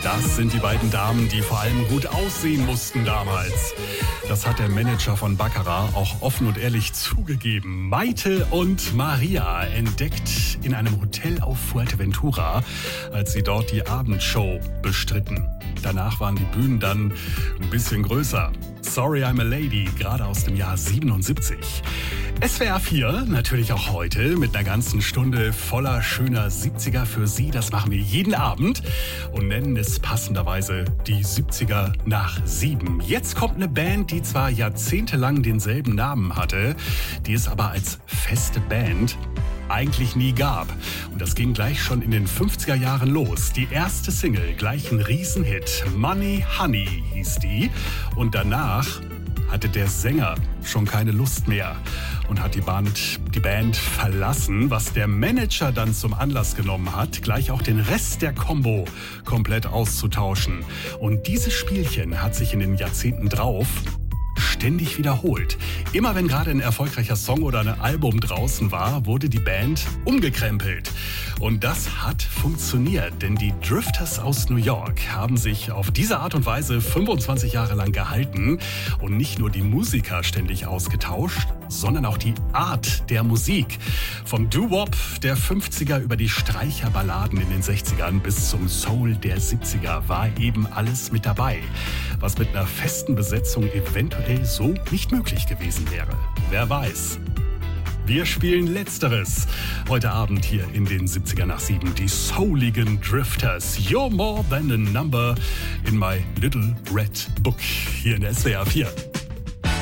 Das sind die beiden Damen, die vor allem gut aussehen mussten damals. Das hat der Manager von Baccarat auch offen und ehrlich zugegeben. Maite und Maria, entdeckt in einem Hotel auf Fuerteventura, als sie dort die Abendshow bestritten. Danach waren die Bühnen dann ein bisschen größer. Sorry I'm a Lady, gerade aus dem Jahr 77. SWR 4, natürlich auch heute, mit einer ganzen Stunde voller schöner 70er für Sie. Das machen wir jeden Abend und nennen es passenderweise die 70er nach 7. Jetzt kommt eine Band, die zwar jahrzehntelang denselben Namen hatte, die es aber als feste Band eigentlich nie gab. Und das ging gleich schon in den 50er Jahren los. Die erste Single, gleich ein Riesenhit. Money Honey hieß die. Und danach hatte der Sänger schon keine Lust mehr und hat die Band verlassen, was der Manager dann zum Anlass genommen hat, gleich auch den Rest der Combo komplett auszutauschen. Und dieses Spielchen hat sich in den Jahrzehnten drauf ständig wiederholt. Immer wenn gerade ein erfolgreicher Song oder ein Album draußen war, wurde die Band umgekrempelt. Und das hat funktioniert, denn die Drifters aus New York haben sich auf diese Art und Weise 25 Jahre lang gehalten und nicht nur die Musiker ständig ausgetauscht, sondern auch die Art der Musik. Vom Doo-Wop der 50er über die Streicherballaden in den 60ern bis zum Soul der 70er war eben alles mit dabei, was mit einer festen Besetzung eventuell so nicht möglich gewesen wäre. Wer weiß. Wir spielen Letzteres. Heute Abend hier in den 70er nach 7. Die souligen Drifters. You're more than a number in my little red book. Hier in SWR 4.